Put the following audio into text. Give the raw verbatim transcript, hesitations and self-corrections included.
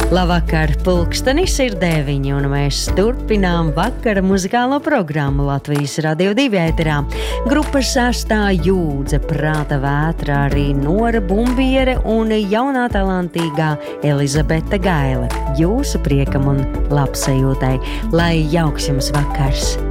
Labvakar, pulkstenis ir deviņi, un mēs turpinām vakara muzikālo programmu Latvijas Radio divi ēterā. Grupa Sastā jūdze, Prāta vētra, arī Nora Bumbiere un jaunā talantīgā Elizabete Gaile. Jūsu priekam un labsajūtai, lai jauks jums vakars!